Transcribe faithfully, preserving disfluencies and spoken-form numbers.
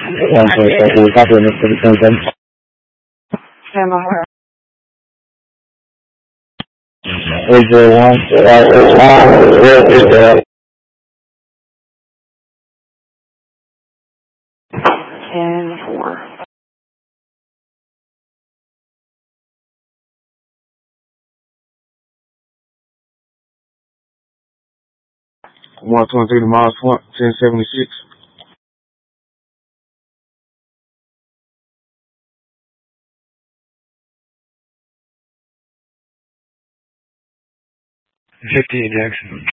one point four, copy on this seven. Stand by. Is there one? Where is that? Ten four. one twenty-three to Mars Point, ten seventy-six. fifty-eight Jackson.